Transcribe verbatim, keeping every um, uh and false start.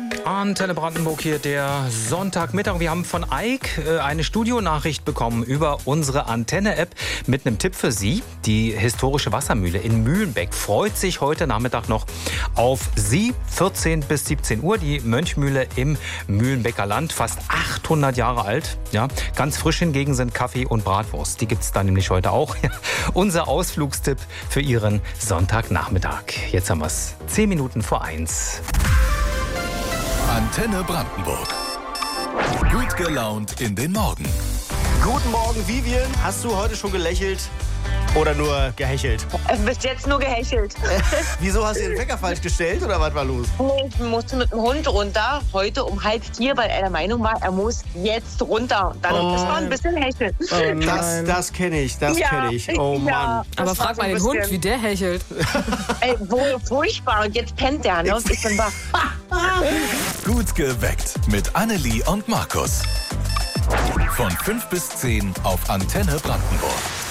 Antenne Brandenburg hier, der Sonntagmittag. Wir haben von Eik äh, eine Studionachricht bekommen über unsere Antenne-App mit einem Tipp für Sie. Die historische Wassermühle in Mühlenbeck freut sich heute Nachmittag noch auf Sie. vierzehn bis siebzehn Uhr, die Mönchmühle im Mühlenbecker Land, fast achthundert Jahre alt. Ja, ganz frisch hingegen sind Kaffee und Bratwurst. Die gibt es da nämlich heute auch. Unser Ausflugstipp für Ihren Sonntagnachmittag. Jetzt haben wir es zehn Minuten vor eins. Antenne Brandenburg. Gut gelaunt in den Morgen. Guten Morgen, Vivian. Hast du heute schon gelächelt oder nur gehechelt? Bis jetzt nur gehechelt. Wieso hast du den Wecker falsch gestellt oder was war los? Ich musste mit dem Hund runter, heute um halb vier, weil er der Meinung war, er muss jetzt runter. Dann Oh. das war ein bisschen hecheln. Oh das das kenne ich, das Ja, kenne ich. Oh ja. Mann. Das Aber war frag so mal ein den Hund, bisschen- wie der hechelt. Ey, wohl furchtbar. Und jetzt pennt der, ne? Und ich bin wach. Gut geweckt mit Annelie und Markus. Von fünf bis zehn auf Antenne Brandenburg.